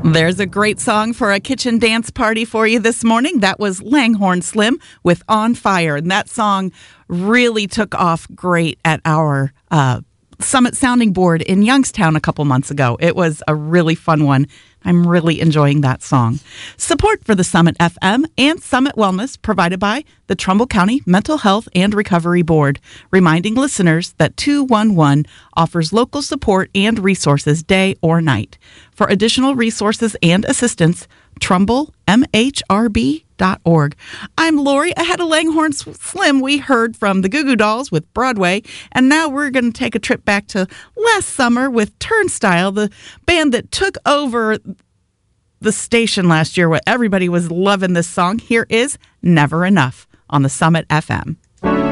There's a great song for a kitchen dance party for you this morning. That was Langhorne Slim with On Fire. And that song really took off great at our Summit Sounding Board in Youngstown a couple months ago. It was a really fun one. I'm really enjoying that song. Support for the Summit FM and Summit Wellness provided by the Trumbull County Mental Health and Recovery Board, reminding listeners that 211 offers local support and resources day or night. For additional resources and assistance, TrumbullMHRB.org. I'm Lori. Ahead of Langhorne Slim, we heard from the Goo Goo Dolls with Broadway, and now we're going to take a trip back to last summer with Turnstile, the band that took over the station last year where everybody was loving this song. Here is Never Enough on the Summit FM.